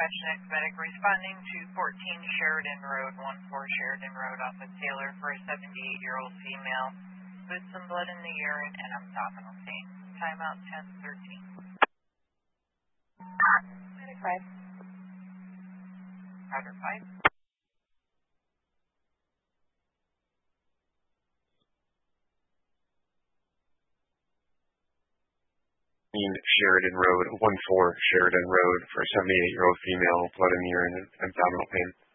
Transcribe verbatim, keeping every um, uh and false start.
dispatch medic responding to fourteen Sheridan Road, one four Sheridan Road off of Taylor for a seventy-eight-year-old female with some blood in the urine and abdominal pain. Timeout ten thirteen. Medic five. Roger five. Sheridan Road, one four Sheridan Road for a seventy-eight-year-old female, blood in the urine and abdominal pain.